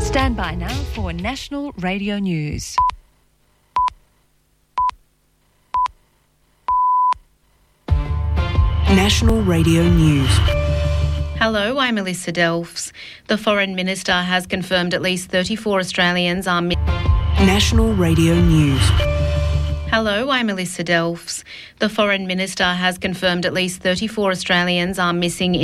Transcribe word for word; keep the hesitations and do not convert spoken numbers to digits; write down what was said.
Stand by now for National Radio News. National Radio News. Hello, I'm Melissa Delfs. The Foreign Minister has confirmed at least thirty-four Australians are... Mi- National Radio News. Hello, I'm Melissa Delfs. The Foreign Minister has confirmed at least thirty-four Australians are missing